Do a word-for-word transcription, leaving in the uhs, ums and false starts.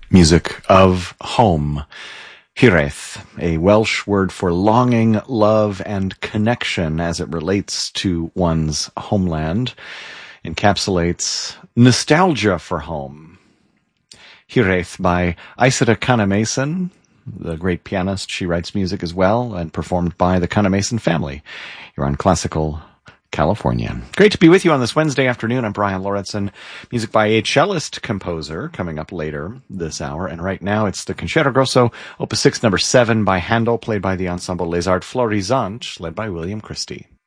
music of home. Hiraeth, a Welsh word for longing, love, and connection as it relates to one's homeland, encapsulates nostalgia for home. Hiraeth by Isata Kanna-Mason, the great pianist. She writes music as well and performed by the Kanna-Mason family. You're on Classical California. Great to be with you on this Wednesday afternoon. I'm Brian Lauritsen. Music by a cellist composer coming up later this hour. And right now it's the Concerto Grosso, Opus six, number seven by Handel, played by the ensemble Les Arts Florisantes, led by William Christie.